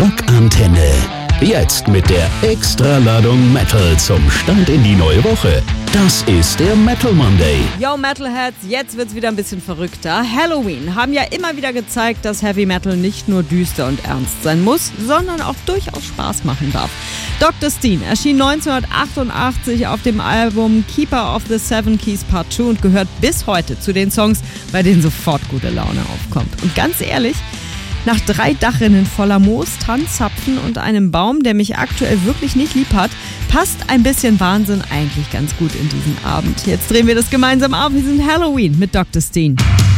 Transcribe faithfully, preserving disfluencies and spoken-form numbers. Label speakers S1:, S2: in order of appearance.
S1: Rockantenne. Jetzt mit der Extraladung Metal zum Start in die neue Woche. Das ist der Metal Monday.
S2: Yo Metalheads, jetzt wird's wieder ein bisschen verrückter. Halloween haben ja immer wieder gezeigt, dass Heavy Metal nicht nur düster und ernst sein muss, sondern auch durchaus Spaß machen darf. Doktor Steen erschien neunzehnhundertachtundachtzig auf dem Album Keeper of the Seven Keys Part zwei und gehört bis heute zu den Songs, bei denen sofort gute Laune aufkommt. Und ganz ehrlich, nach drei Dachrinnen voller Moos, Tannenzapfen und einem Baum, der mich aktuell wirklich nicht lieb hat, passt ein bisschen Wahnsinn eigentlich ganz gut in diesen Abend. Jetzt drehen wir das gemeinsam auf. Wir sind Halloween mit Doktor Steen.